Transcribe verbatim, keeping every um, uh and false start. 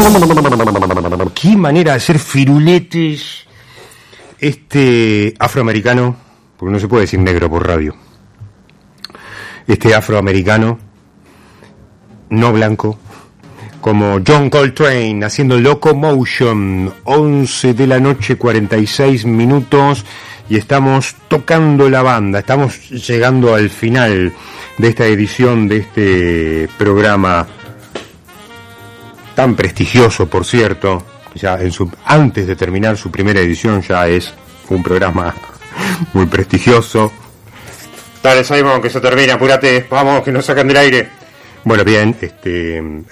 Qué manera de hacer firuletes este afroamericano, porque no se puede decir negro por radio. Este afroamericano no blanco, como John Coltrane haciendo Locomotion, once de la noche, cuarenta y seis minutos, y estamos tocando la banda, estamos llegando al final de esta edición de este programa tan prestigioso, por cierto. Ya en su, antes de terminar su primera edición ya es un programa muy prestigioso. Dale, Simon, que se termina, apúrate, vamos, que nos sacan del aire. Bueno, bien, este